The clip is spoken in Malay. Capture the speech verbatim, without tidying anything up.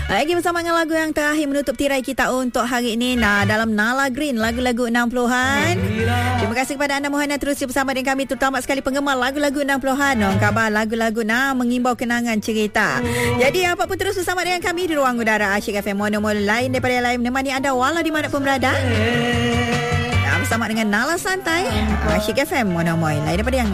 Lagi bersama dengan lagu yang terakhir menutup tirai kita untuk hari ini. Nah, dalam Nala Green, lagu-lagu enam puluhan. Terima kasih kepada anda mohon terus bersama dengan kami, terutama sekali penggemar lagu-lagu enam puluhan. Orang khabar lagu-lagu nah mengimbau kenangan cerita. Jadi apa pun terus bersama dengan kami di ruang udara Asyik F M, mono-mono lain daripada yang lain, menemani anda walau di mana pun berada. Bersama dengan Nala Santai, Asyik F M, mono-mono lain daripada yang